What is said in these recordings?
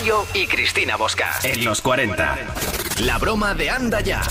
Gallo y Cristina Bosca. En los 40. La broma de Anda Ya.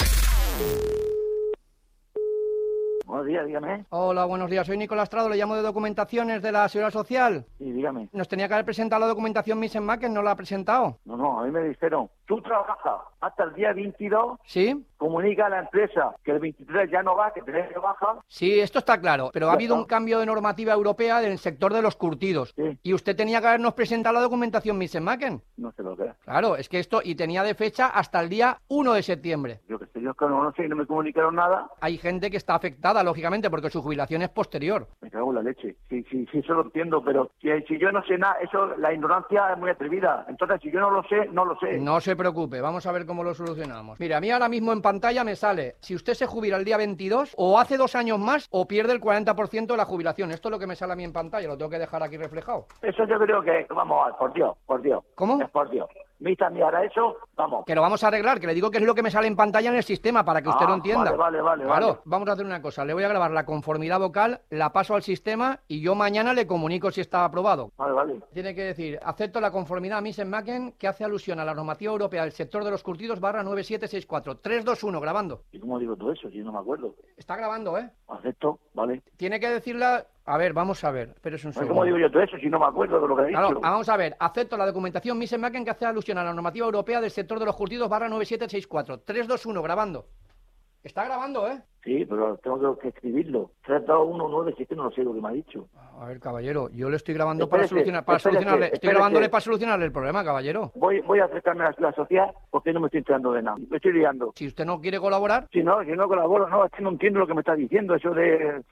Buenos días, dígame. Hola, buenos días. Soy Nicolás Trado, le llamo de Documentaciones de la Seguridad Social. Sí, dígame. Nos tenía que haber presentado la documentación Mrs. Macken, ¿no la ha presentado? No, a mí me dijeron, tú trabajas hasta el día 22, ¿Sí? comunica a la empresa que el 23 ya no va, que tenés que bajar. Sí, esto está claro, pero ha Ya habido está. un cambio de normativa europea del sector de los curtidos. Sí. Y usted tenía que habernos presentado la documentación Mrs. Macken. No sé lo que es. Claro, es que esto, y tenía de fecha hasta el día 1 de septiembre. Yo que sé, yo es que no sé, no me comunicaron nada. Hay gente que está afectada, lógicamente, porque su jubilación es posterior. Me cago en la leche. Sí, eso lo entiendo, pero si yo no sé nada, eso, la ignorancia es muy atrevida. Entonces, si yo no lo sé, no lo sé. No se preocupe, vamos a ver cómo lo solucionamos. Mira, a mí ahora mismo en pantalla me sale, si usted se jubila el día 22, o hace 2 años más, o pierde el 40% de la jubilación. Esto es lo que me sale a mí en pantalla, lo tengo que dejar aquí reflejado. Eso yo creo que, vamos a ver, por Dios. ¿Cómo? Es por Dios. Vista ahora eso, vamos. Que lo vamos a arreglar, que le digo que es lo que me sale en pantalla en el sistema, para que usted lo entienda. Vale. Claro, vamos a hacer una cosa, le voy a grabar la conformidad vocal, la paso al sistema y yo mañana le comunico si está aprobado. Vale. Tiene que decir, acepto la conformidad Mrs. Macken, que hace alusión a la normativa europea del sector de los curtidos /9764. 321, grabando. ¿Y cómo digo todo eso? Si no me acuerdo. Está grabando, ¿eh? Acepto, vale. Tiene que decirla... A ver, vamos a ver, espérese un segundo. ¿Cómo digo yo todo eso si no me acuerdo de lo que he dicho? Claro, vamos a ver, acepto la documentación Mrs. Macken que hace alusión a la normativa europea del sector de los curtidos /9764. 321, grabando. Está grabando, ¿eh? Sí, pero tengo que escribirlo. 32197, no lo sé lo que me ha dicho. A ver, caballero, yo le estoy grabando Espérese. estoy grabándole para solucionarle el problema, caballero. Voy a acercarme a la sociedad porque no me estoy enterando de nada. Me estoy liando. Si usted no quiere colaborar... Si no colaboro, no, es que no entiendo lo que me está diciendo, eso de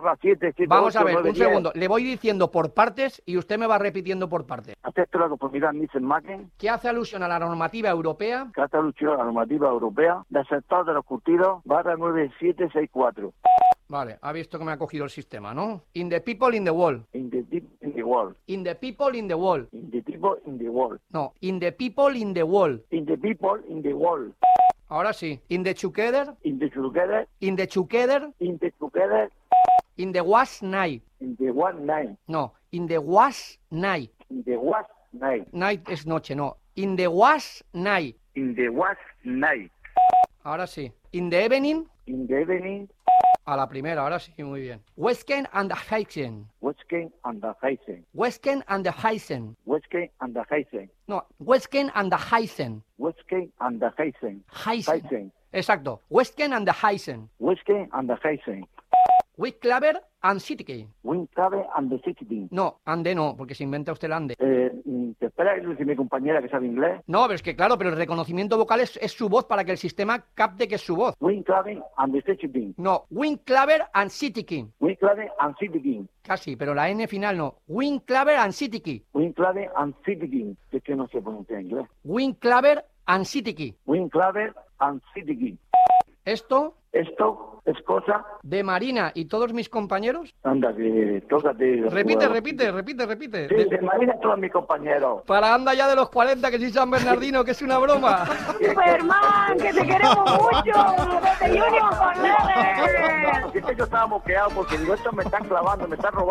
/7, Vamos a ver, un segundo, le voy diciendo por partes y usted me va repitiendo por partes. Acepto la conformidad Mrs. Macken, ¿Qué hace alusión a la normativa europea? que hace alusión a la normativa europea del sector de los curtidos /9764. Vale, ha visto que me ha cogido el sistema, ¿no? In the people in the wall. In the deep in the world. In the people in the wall. In the people in the world. No, in the people in the wall. In the people in the world. Ahora sí. In the together. In the together. In the together. In the together. In the was night. In the one night. No, in the was night. In the was night. Night es noche, no. In the was night. In the was night. Ahora sí. In the evening. In the evening. A la primera, ahora sí, muy bien. Westken and the Heisen. Westken and the Heisen. Westken and the Heisen. Westken and the Heisen. No, Westken and the Heisen. Westken and the Heisen. Heisen. Exacto. Westken and the Heisen. Westken and the Heisen. Winclaver and City. Winclaver and the City. No, ande no, porque se inventa usted el ande. ¿Te espera que dice mi compañera que sabe inglés? No, pero es que claro, pero el reconocimiento vocal es su voz para que el sistema capte que es su voz. Winclaver and the City. No, Winclaver and City. Winclaver and City. Casi, pero la N final no. Winclaver and City. Winclaver and City. Es que no se pronuncia en inglés. Winclaver and City. Winclaver and City. Esto es cosa de Marina y todos mis compañeros. Anda, que tócate. Repite. Sí, de Marina todos mis compañeros. Para Anda Ya de los 40, que soy San Bernardino, que es una broma. Superman, que te queremos mucho. Desde Junior con Yo estaba moqueado porque digo, estos me están clavando, me están robando.